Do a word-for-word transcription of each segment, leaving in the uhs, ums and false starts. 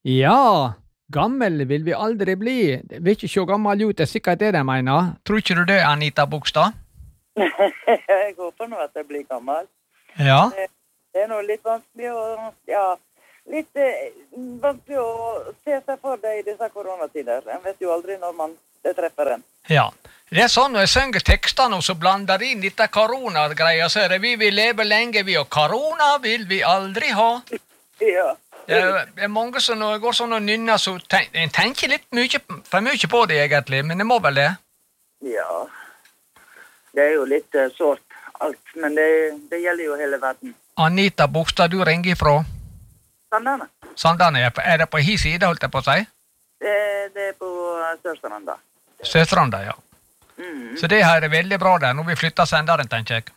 Ja, gammel vil vi aldri bli. Det vil ikke se gammel ut, det er sikkert det de mener. Tror ikke du det, Anita Bogstad? Jeg håper nå at jeg blir gammel. Ja. Det, det er nå litt vanskelig å, ja, litt eh, vanskelig å se seg for det i disse koronatider. En vet jo aldri når man det treffer en. Ja. Det er sånn når jeg synger tekstene og så blander inn dette korona-greia, så er det vi vil leve lenge, vi, og korona vil vi aldri ha. Ja. Det er, det er mange som når jeg går sånn og nynner, så ten, jeg tenker litt mye, for mye på det egentlig, men det må vel det. Ja. Det er jo litt uh, sårt alt, men det, det gjelder jo hele verden. Anita Bogstad, du ringer ifra? Sandane. Sandane, er det på hi side, holdt jeg på å si? Det, det er på Sørstranda. Sørstranda, ja. Mm. Så det her er veldig bra der, når vi flytter senderen, tenker jeg.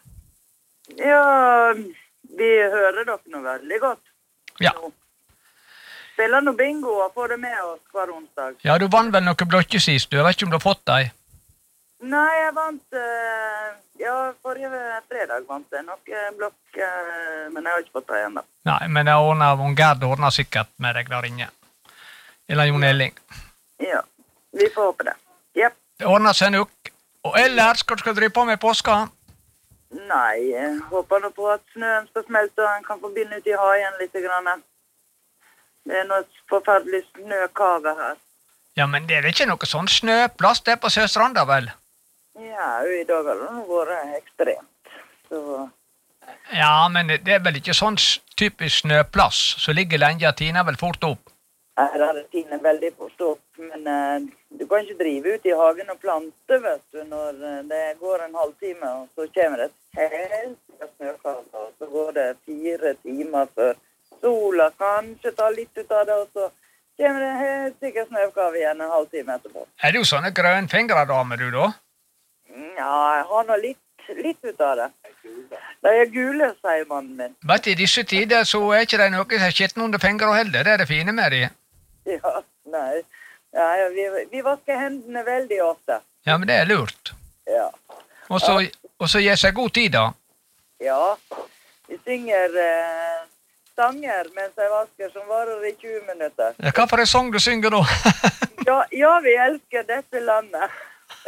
Ja, vi hører dere nå veldig godt. Ja. Nå. Spiller noe bingo og får det med oss hver onsdag. Ja, du vant vel noe blokke sist, du. Jeg vet ikke om du har fått deg. Nei, jeg vant, uh, ja, forrige fredag vant jeg noe blokk, uh, men jeg har ikke fått det igjen da. Nei, men jeg ordner, hun Gerd ordner sikkert med deg der inne. Eller Jon Elling. Ja, vi får håpe det. Jep. Det ordner seg nok. Og ellers, hva skal du drive på med påska? Nei, jeg håper nå på at snøen skal smelte og en kan få begynne ut i haien litt grann. Det er noe forferdelig snøkave her. Ja, men det er ikke noe sånn snøplass der på Sørstranda, vel? Ja, i dag har det nå vært ekstremt. Så... Ja, men det er vel ikke sånn typisk snøplass, så ligger lenge og tiner vel fort opp. Her er det tiner veldig fort opp, men uh, du kan ikke drive ut i hagen og plante, vet du, når uh, det går en halvtime, og så kommer det et helt snøkave, og så går det fire timer før sola kanskje tar litt ut av det, og så kommer det helt sikkert snøkave igjen en halvtime etterpå. Er du sånne grønfingre dame, du da? Ja, jeg har nå litt, litt ut av det. De er gule, sier mannen min. Vet du, i disse tider så er ikke det noe som skitten under fingre og heller, det er det fine med de. Ja, nei. Ja, vi, vi vasker hendene veldig ofte. Ja, men det er lurt. Ja. Og så, og så gir seg god tid da. Ja, vi synger eh, sanger mens jeg vasker som varer i tjue minutter. Ja, hva for en sang du synger da? ja, ja, vi elsker dette landet.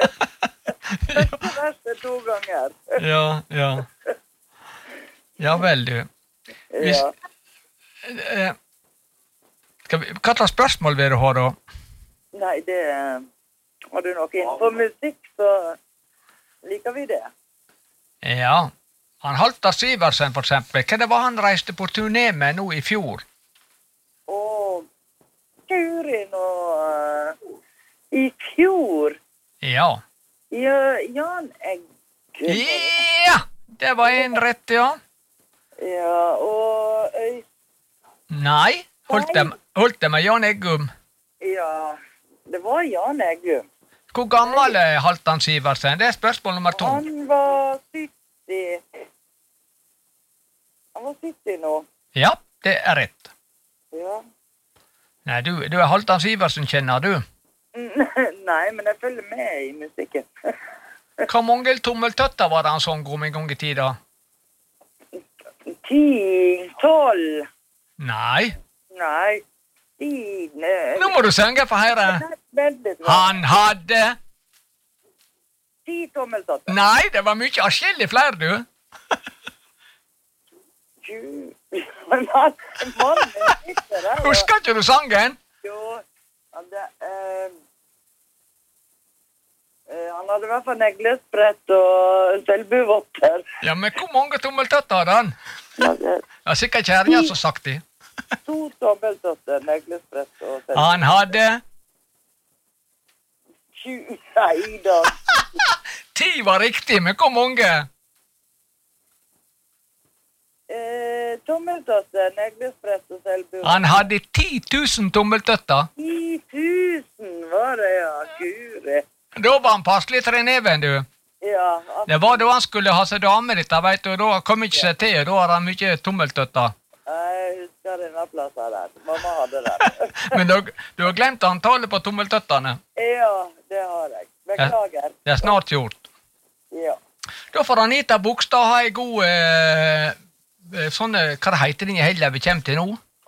Første verset to ganger. ja, ja. Ja vel, du. Hvis, Ja. eh, skal vi, hva slags spørsmål vil du ha da? Nei, det... Har du noe innenfor musikk, så liker vi det. Ja, han Halvdan Syversen for eksempel, hva det var han reiste på turné med nå i fjor? Og Guri nå... Uh, I fjor... Ja. Ja, Jan Egge... Ja, det var en rett, ja. Ja, og... Øy... Nei, holdt det, holdt det med Jan Eggum. Ja, det var Jan Eggum. Hvor gammel er Halvdan Syversen? Det er spørsmål nummer to. Han var sytti. Han var sytti nå. Ja, det er rett. Ja. Nei, du, du er Halvdan Syversen, kjenner du? Nei, men jeg følger med i musikken. Hvor mange tommeltøtter var det han sang om en gang i tida? Ti, tolv. Nei. Nei, ti... Nå må du synge for høyre. Han hadde... Ti tommeltotter. Nei, det var mye avskjellig flere, du. Men han, mannen min sitter der. Husker ikke du sangen? Jo, han, det, eh, eh, han hadde i hvert fall neglesprett og selvbuvotter. Ja, men hvor mange tommeltøtter hadde han? Ja, sikkert kjæringen som sagt det. To tommeltotter, neglesprett og selvbuvotter. Han hadde... Tju, nei da. Ti var riktig, men hvor mange? Eh, tommeltotter, neglesprett og selvbuvotter. Han hadde ti tusen tommeltøtter. Ti tusen var det, ja, gure. Da var han passelig treneven, du. Ja. Det var da han skulle ha seg dame ditt, vet du, da kom ikke seg til, da har han mye tommeltøtter. Jeg husker denne plassen der. Mamma hadde den. Men du, du har glemt antallet på tommeltøttene. Ja, det har jeg. Beklager. Det er snart gjort. Ja. Da får Anita Bogstad ha en god, eh, sånne, hva heter det i helgen vi kommer til nå?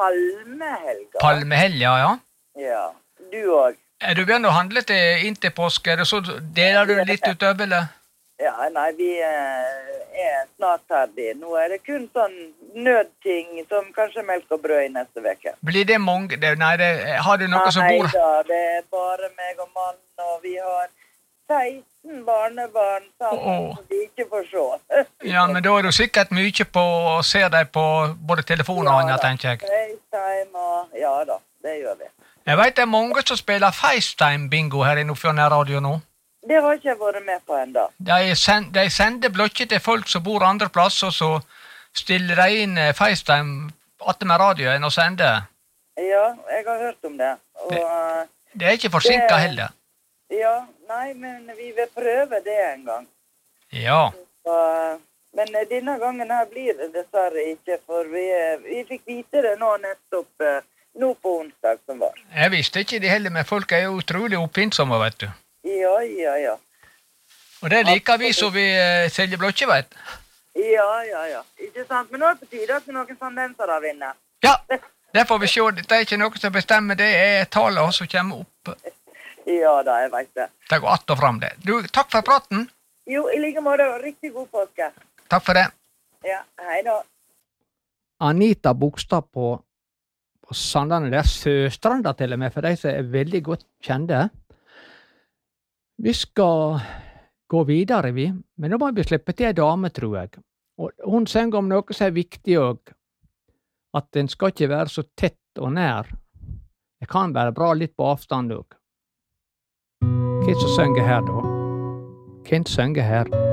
palmehelga. Palmehelga, ja. Ja, du også. Er du begynner å handle til inntil påske, er det så deler du litt utover, eller? Ja, nei, vi eh, er snart ferdig. Nå er det kun sånn nødting, som kanskje melk og brød i neste veke. Blir det mange? Det, nei, det, har du noe som bor? Nei da, det er bare meg og mann, og vi har seksten barnebarn sammen, Åh. som vi ikke får se. Ja, men da er du sikkert mye på å se deg på både telefon og annet, tenker jeg. FaceTime og... Ja da, det gjør vi. Jeg vet det er mange som spiller FaceTime-bingo her i Nordfjord Radio nå. Det har ikke jeg vært med på enda. De, send, de sender blokker til folk som bor andre plasser, og så stiller de inn eh, FaceTime atter med radioen og sender. Ja, jeg har hørt om det. Og, Det- Det er ikke forsinket Det- heller. ja, nei, men vi vil prøve det en gang. Ja. Og, men eh, denne gangen her blir det dessverre ikke, for vi, eh, vi fikk vite det nå nettopp, eh, nå på onsdag som var. Jeg visste ikke det heller, men folk er jo utrolig oppfinnsomme, vet du. Ja, ja, ja. Og det liker vi som vi eh, selger blokker, vet. Ja, ja, ja. Ikke sant? Men nå er det på tide at noen tendenser har vinner. Ja, det får vi se. Det er ikke noe som bestemmer, det er tallet som kommer opp. Ja da, jeg vet det. Det går att og fram det. Du, takk for praten. Jo, i like måte, riktig god påske. Takk for det. Ja, hei da. Anita Bogstad på, på Sandane, det er søstrene til og med, for de som er veldig godt kjente. Vi skal gå videre, vi, men nå må vi slippe til en dame, tror jeg. Og hun synger om noe som er viktig òg, at den skal ikke være så tett og nær. Det kan være bra litt på avstand òg. Hvem som synger her, da? Hvem synger her?